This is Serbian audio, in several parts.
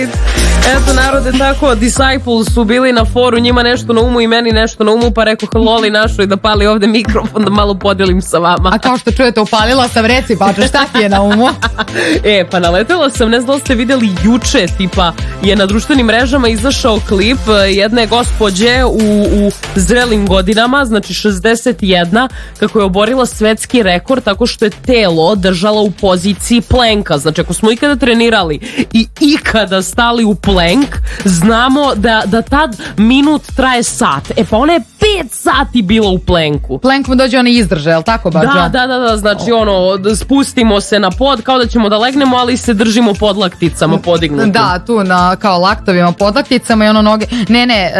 Eto narode, tako Disciples su bili na foru, njima nešto na umu i meni nešto na umu, pa rekao Loli našoj da pali ovde mikrofon da malo podelim sa vama. A kao što čujete, upalila sam, reci Bača, šta ti je na umu? Pa naletela sam, ne znam da ste videli juče, tipa je na društvenim mrežama izašao klip jedne gospođe u zrelim godinama, znači 61, kako je oborila svetski rekord tako što je telo držala u poziciji plenka. Znači ako smo ikada trenirali i ikada stali u plank, znamo da tad minut traje sat. Pa ona je 5 sati bila u plenku. Plank mu dođe onaj izdrže, je li tako Bača? Da, znači spustimo se na pod kao da ćemo da legnemo, ali se držimo pod lakticama podignutim. Da, tu na kao laktovima pod lakticama i ono noge. Ne,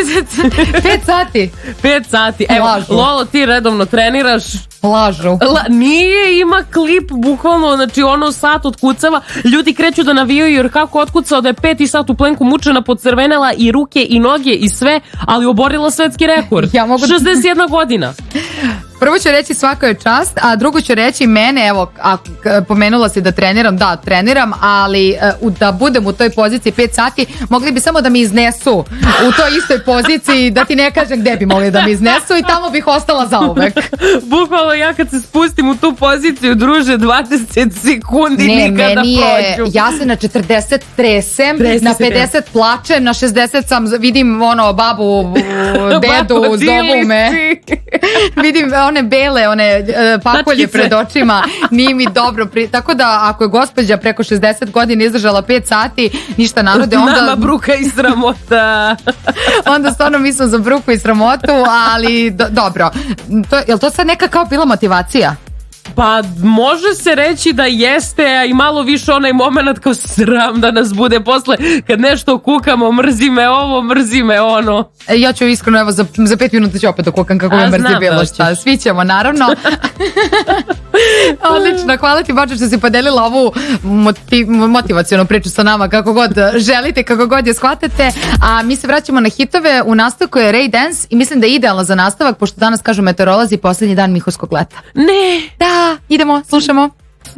5 sati. 5 sati. Evo, Lolo, ti redovno treniraš. Lažu. Nije, ima klip, bukvalno, znači ono sat otkucava, ljudi kreću da navijaju jer kako otkucao da je 5 sat u plenku, mučena, podcrvenela i ruke i noge i sve, ali oborila svetski rekord. 61 godina. Prvo ću reći svaka je čast, a drugo ću reći mene, evo, pomenula si da treniram, da, treniram, ali da budem u toj poziciji 5 sati, mogli bi samo da mi iznesu u toj istoj poziciji, da ti ne kažem gde bi mogli da mi iznesu i tamo bih ostala zauvek. Bukvalno ja kad se spustim u tu poziciju, druže, 20 sekundi nikada prođu. Ja se na 40 tresem, na 50 plačem, na 60 sam, vidim ono, babu, dedu, zovu me. Vidim one bele, one pakolje pred očima, nije mi dobro. Tako da ako je gospođa preko 60 godina izdržala 5 sati, ništa narode, onda... Nama bruka i sramota. Onda stvarno mislim za bruku i sramotu, ali dobro. Je li to sad neka kao bila motivacija? Pa može se reći da jeste, a i malo više onaj moment kao sram da nas bude posle kad nešto kukamo, mrzi me ovo, mrzi me ono. Ja ću iskreno, evo za 5 minuta ću opet da kukam kako me mrzi bilo šta. Svi ćemo naravno. Odlično, hvala ti Bača što si podelila ovu motivacionu priču sa nama, kako god želite, kako god je shvatate. A mi se vraćamo na hitove, u nastavku je Ray Dance i mislim da je idealno za nastavak, pošto danas kažu meteorolozi posljednji dan Mihorskog leta. Ne! Da, idemo, slušamo.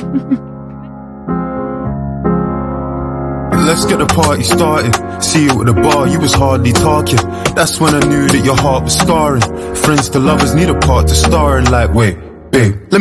Let's get the party started. See you at the bar, you was hardly talking. That's when I knew that your heart was scarring. Friends to lovers need a part to star in, like, wait, babe.